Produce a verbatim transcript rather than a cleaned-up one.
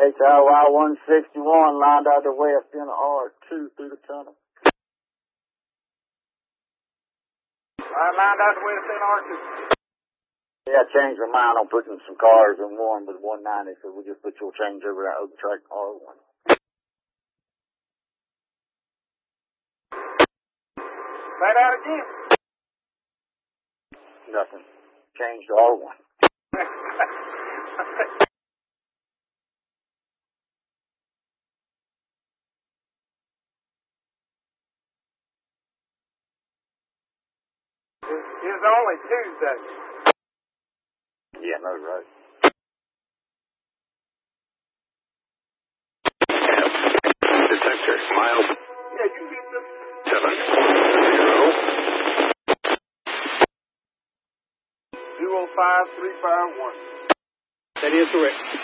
H I Y one sixty-one lined out the west in R two through the tunnel. I lined out the west in R two. Yeah, I changed my mind on putting some cars in one with one ninety, so we just put your change over that open track R one. Say that again. Nothing. Changed to R one. It's only Tuesday. Yeah, no, right. Detector, miles. Yeah, you get them. Seven. Zero. Zero five three five one. That is correct.